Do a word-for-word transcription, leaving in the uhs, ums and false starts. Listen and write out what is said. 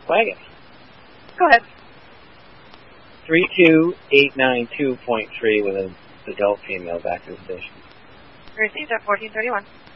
Wagon. Go ahead. three two eight nine two point three with an adult female back to the station. Received at fourteen thirty-one.